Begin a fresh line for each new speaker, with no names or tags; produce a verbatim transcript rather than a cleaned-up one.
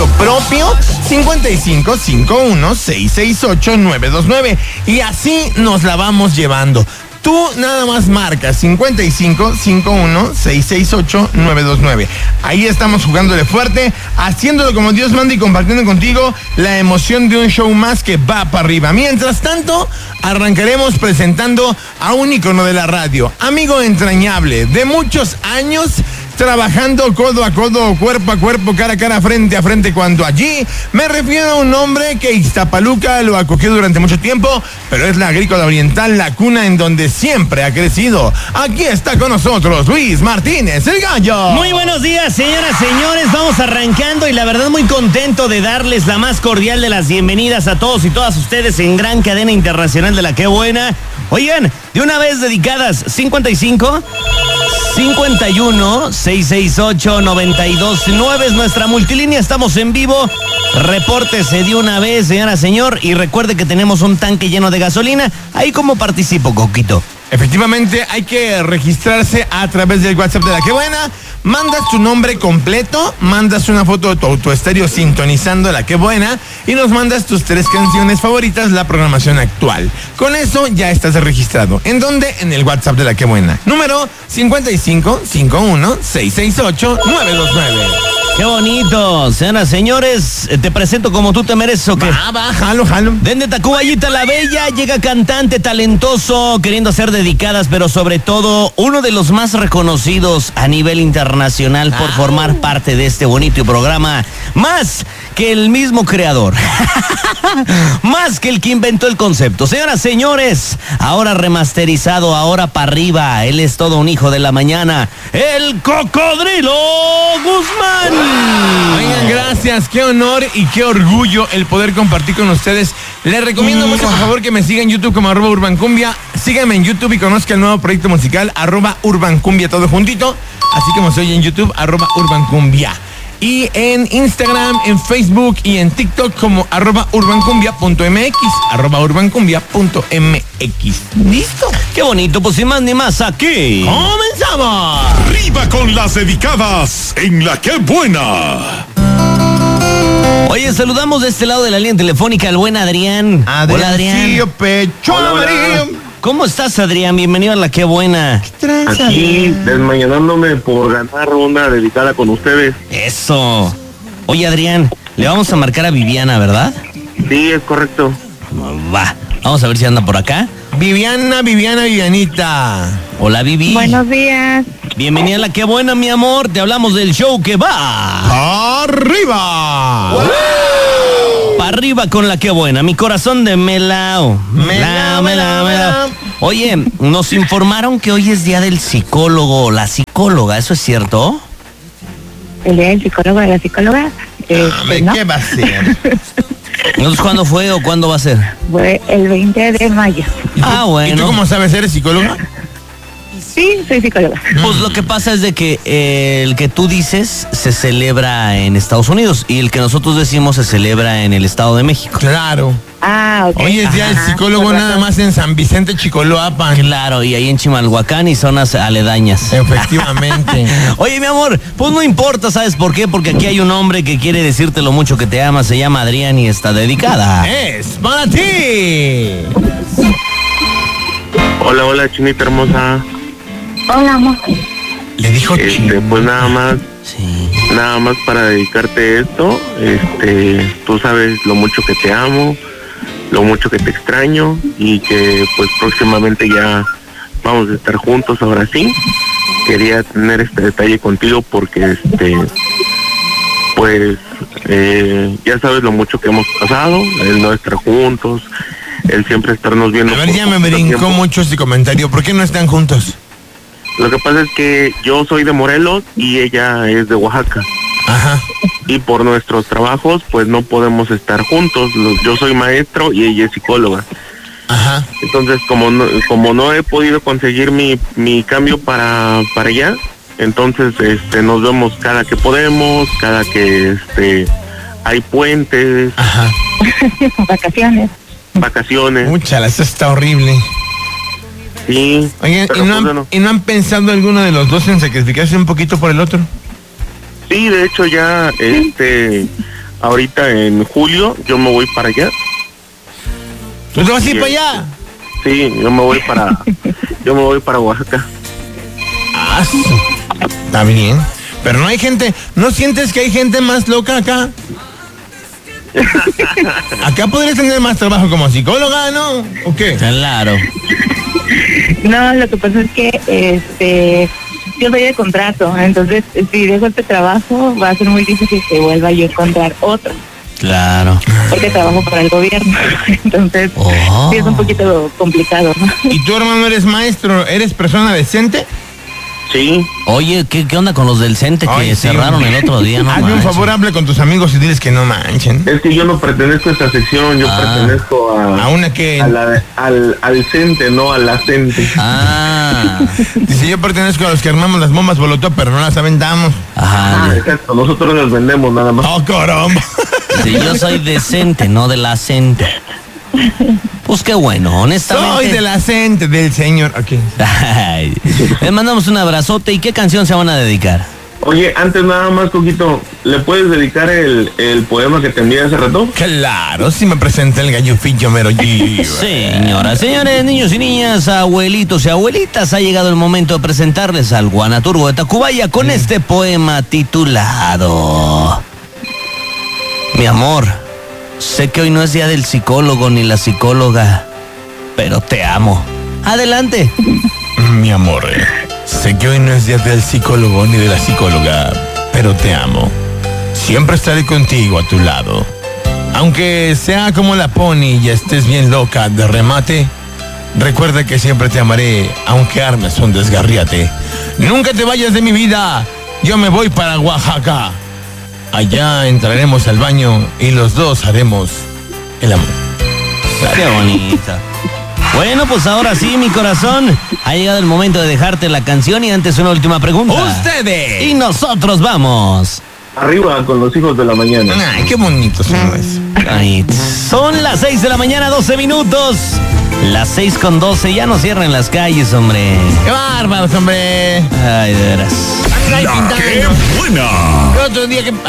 tuyo propio, cincuenta y cinco, cincuenta y uno, seiscientos sesenta y ocho, novecientos veintinueve. Y así nos la vamos llevando. Tú nada más marcas cincuenta y cinco, cincuenta y uno, seiscientos sesenta y ocho, novecientos veintinueve. Ahí estamos jugándole fuerte, haciéndolo como Dios manda y compartiendo contigo la emoción de un show más que va para arriba. Mientras tanto, arrancaremos presentando a un ícono de la radio, amigo entrañable, de muchos años, trabajando codo a codo, cuerpo a cuerpo, cara a cara, frente a frente, cuando allí me refiero a un hombre que Iztapaluca lo acogió durante mucho tiempo, pero es la agrícola oriental, la cuna en donde siempre ha crecido. Aquí está con nosotros Luis Martínez, el Gallo.
Muy buenos días, señoras, señores, vamos arrancando y la verdad muy contento de darles la más cordial de las bienvenidas a todos y todas ustedes en Gran Cadena Internacional de la Qué Buena. Oigan, de una vez dedicadas, cincuenta y cinco, cincuenta y uno, seiscientos sesenta y ocho, noventa y dos nueve es nuestra multilínea, estamos en vivo. Repórtese de una vez, señora, señor, y recuerde que tenemos un tanque lleno de gasolina. Ahí como participo, Coquito.
Efectivamente, hay que registrarse a través del WhatsApp de la Qué Buena. Mandas tu nombre completo, mandas una foto de tu autoestéreo sintonizando la Qué Buena y nos mandas tus tres canciones favoritas, la programación actual. Con eso ya estás registrado. ¿En dónde? En el WhatsApp de la Qué Buena. Número cincuenta y cinco, cincuenta y uno, seiscientos sesenta y ocho, novecientos veintinueve.
¡Qué bonito! Señoras, señores, te presento como tú te mereces, ¿o qué?
Va, va, jalo, jalo.
Desde Tacuballita la Bella llega cantante talentoso, queriendo ser dedicadas, pero sobre todo uno de los más reconocidos a nivel internacional por
ah.
formar parte de este bonito programa, más que el mismo creador, más que el que inventó el concepto. Señoras, señores, ahora remasterizado, ahora para arriba, él es todo un hijo de la mañana, el Cocodrilo Guzmán.
Oigan, gracias, qué honor y qué orgullo el poder compartir con ustedes. Les recomiendo mucho, por favor, que me sigan en YouTube como arroba urbancumbia. Síganme en YouTube y conozca el nuevo proyecto musical, arroba urbancumbia, todo juntito. Así como soy en YouTube, arroba urbancumbia. Y en Instagram, en Facebook y en TikTok como arroba urbancumbia.mx, arroba urbancumbia.mx. ¿Listo?
Qué bonito, pues sin más ni más, aquí
¡comenzamos!
Arriba con las dedicadas en la Qué Buena.
Oye, saludamos de este lado de la línea telefónica al buen Adrián.
Adrián.
Hola, Adrián.
Pecho
Hola, hola.
amarillo.
¿Cómo estás, Adrián? Bienvenido a la Qué Buena.
¿Qué tranza,
Aquí
Adrián?
desmañanándome por ganar una dedicada con ustedes.
Eso. Oye, Adrián, le vamos a marcar a Viviana, ¿verdad?
Sí, es correcto.
Va. Vamos a ver si anda por acá.
Viviana, Viviana, Vivianita.
Hola, Vivi.
Buenos días.
Bienvenida a la Qué Buena, mi amor. Te hablamos del show que va.
¡Arriba!
Para arriba con la Qué Buena. Mi corazón de melao. Melao, melao, melao. Oye, nos informaron que hoy es día del psicólogo o la psicóloga. ¿Eso es cierto?
El día del psicólogo de la psicóloga. Eh,
Dame,
pues, ¿no?
¿qué va a ser?
Entonces, ¿cuándo fue o cuándo va a ser?
Fue el veinte de mayo.
¿Y tú-
Ah, bueno.
¿Y tú cómo sabes? ¿Eres psicóloga?
Sí, soy psicóloga.
Pues lo que pasa es de que eh, el que tú dices se celebra en Estados Unidos y el que nosotros decimos se celebra en el Estado de México.
Claro.
Ah, ok.
Hoy es día del
Ajá,
psicólogo
por
nada
razón.
más en San Vicente, Chicoloapan.
Claro, y ahí en Chimalhuacán y zonas aledañas.
Efectivamente.
Oye, mi amor, pues no importa, ¿sabes por qué? Porque aquí hay un hombre que quiere decirte lo mucho que te ama, se llama Adrián y está dedicada.
Es para ti.
Hola, hola, chinita hermosa.
Hola, amor.
Le dijo
Este,
chino.
pues nada más,
Sí.
nada más para dedicarte esto. Este, tú sabes lo mucho que te amo, lo mucho que te extraño y que pues próximamente ya vamos a estar juntos ahora sí. Quería tener este detalle contigo porque este, pues eh, ya sabes lo mucho que hemos pasado, el no estar juntos, el siempre estarnos viendo.
A ver,
por
ya me
poquito
brincó
tiempo.
mucho este comentario. ¿Por qué no están juntos?
Lo que pasa es que yo soy de Morelos y ella es de Oaxaca.
Ajá.
Y por nuestros trabajos, pues no podemos estar juntos. Los- Yo soy maestro y ella es psicóloga.
Ajá.
Entonces, como no, como no he podido conseguir mi, mi cambio para, para allá, entonces este, nos vemos cada que podemos, cada que este, hay puentes,
Ajá.
Vacaciones.
vacaciones.
Úchala, eso está horrible.
Sí.
Oigan,
pero,
¿y no,
pues,
han,
bueno.
¿y no han pensado alguno de los dos en sacrificarse un poquito por el otro?
Sí, de hecho ya este ahorita en julio yo me voy para allá.
¿Tú te vas a ir
Sí,
para allá?
Sí, yo me voy para, yo me voy para Oaxaca.
Ah, su- está bien. Pero no hay gente, ¿no sientes que hay gente más loca acá? Acá podrías tener más trabajo como psicóloga, ¿no? ¿O qué?
Claro.
No, lo que pasa es que este yo soy de contrato, entonces si dejo este trabajo va a ser muy difícil que vuelva yo a encontrar otro,
Claro.
porque trabajo para el gobierno. Entonces
Oh.
sí es un poquito complicado, ¿no?
¿Y tu hermano eres maestro? ¿Eres persona decente?
Sí,
Oye, ¿qué, qué onda con los del CENTE que
Ay, sí,
cerraron
hombre.
el otro día? No
Hazme un
manches.
favor, hable con tus amigos y diles que no manchen.
es que yo no pertenezco a esta sección, yo
Ah.
pertenezco a,
A una que...
a la, al, al CENTE, no a la CENTE.
Ah,
Dice, yo pertenezco a los que armamos las bombas molotov, pero no las aventamos.
Ah,
ajá.
exacto, nosotros las vendemos nada más.
¡Oh, caramba!
Sí, yo soy decente, no de la CENTE. Pues qué bueno, honestamente.
Soy de la gente del señor. Ok.
Ay, les mandamos un abrazote. ¿Y qué canción se van a dedicar?
Oye, antes nada más, Coquito, ¿le puedes dedicar el, el poema que te envié hace rato?
Claro, si me presenta el gallufillo mero G.
Señoras, señores, niños y niñas, abuelitos y abuelitas, ha llegado el momento de presentarles al Guanaturgo de Tacubaya con este poema titulado Mi amor, sé que hoy no es día del psicólogo ni la psicóloga, pero te amo. Adelante.
Mi amor, sé que hoy no es día del psicólogo ni de la psicóloga, pero te amo. Siempre estaré contigo a tu lado. Aunque sea como la pony y estés bien loca de remate, recuerda que siempre te amaré, aunque armes un desgarriate. Nunca te vayas de mi vida, yo me voy para Oaxaca. Allá entraremos al baño y los dos haremos el amor.
Qué bonita. Bueno, pues ahora sí, mi corazón, ha llegado el momento de dejarte la canción y antes una última pregunta.
¡Ustedes!
Y nosotros vamos.
Arriba con los hijos de la mañana.
Ay, qué bonito son eso.
Ay, son las seis de la mañana, doce minutos. Las seis con doce, ya no cierren las calles, hombre.
¡Qué bárbaros, hombre!
Ay, de veras.
La que buena.
El otro día que